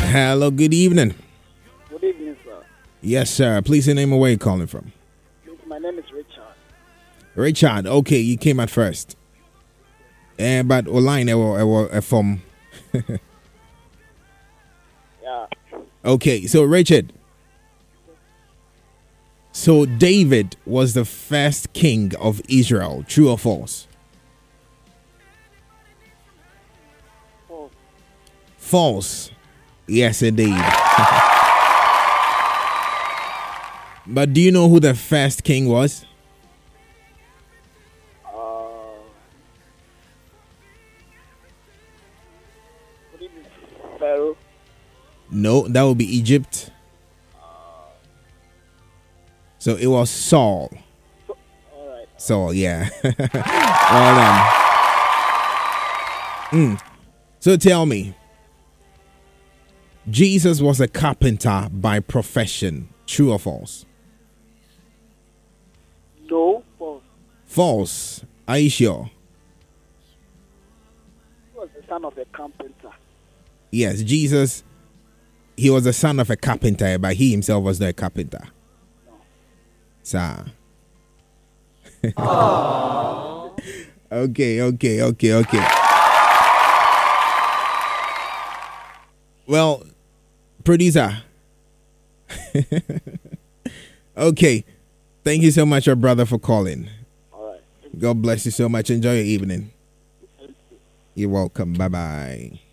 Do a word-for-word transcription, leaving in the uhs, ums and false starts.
Hello, good evening. Good evening, sir. Yes, sir. Please say name and where you calling from. My name is Richard. Richard, okay, you came at first. Eh, but online I was from. Yeah. Okay, so Richard. So David was the first king of Israel. True or false? False. False. Yes, indeed. But do you know who the first king was? Uh, what is it? Pharaoh. No, that would be Egypt. So it was Saul. So, all right. Saul, yeah. Well done. Mm. So tell me, Jesus was a carpenter by profession. True or false? No, false. False. Are you sure? He was the son of a carpenter. Yes, Jesus, he was the son of a carpenter, but he himself was not a carpenter. No. Sir. Okay, okay, okay, okay. Well, producer. Okay. Thank you so much, your brother, for calling. All right. God bless you so much. Enjoy your evening. You're welcome. Bye-bye.